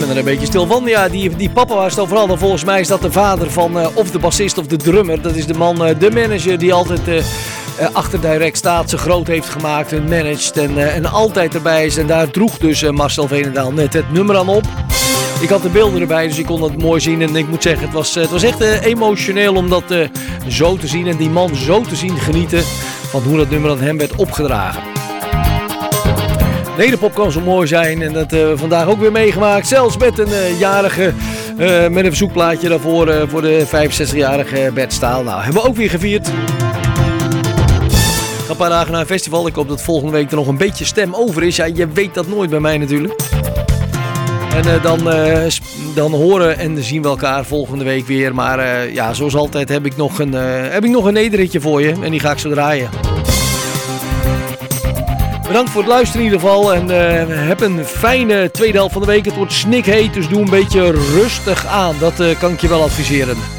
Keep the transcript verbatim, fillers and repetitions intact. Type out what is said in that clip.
ben er een beetje stil van. Ja, die, die papa was het overal. Dan volgens mij is dat de vader van uh, of de bassist of de drummer. Dat is de man, uh, de manager die altijd uh, uh, achter Direct staat, zijn groot heeft gemaakt en managed en, uh, en altijd erbij is. En daar droeg dus uh, Marcel Veenendaal net het nummer aan op. Ik had de beelden erbij, dus ik kon dat mooi zien. En ik moet zeggen, het was, het was echt uh, emotioneel om dat uh, zo te zien. En die man zo te zien genieten van hoe dat nummer aan hem werd opgedragen. Nederpop kan zo mooi zijn. En dat hebben uh, we vandaag ook weer meegemaakt. Zelfs met een uh, jarige, uh, met een verzoekplaatje daarvoor uh, voor de vijfenzestigjarige Bert Staal. Nou, hebben we ook weer gevierd. Ik ga een paar dagen naar een festival. Ik hoop dat volgende week er nog een beetje stem over is. Ja, je weet dat nooit bij mij natuurlijk. En uh, dan, uh, dan horen en zien we elkaar volgende week weer. Maar uh, ja, zoals altijd heb ik nog een, uh, heb ik nog een nederritje voor je. En die ga ik zo draaien. Bedankt voor het luisteren in ieder geval. En uh, heb een fijne tweede helft van de week. Het wordt snikheet, dus doe een beetje rustig aan. Dat uh, kan ik je wel adviseren.